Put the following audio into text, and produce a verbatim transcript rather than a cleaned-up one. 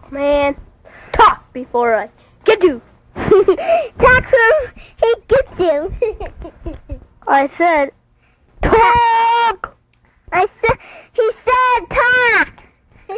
Man, talk before I get you. Talk from he gets you. I said, talk.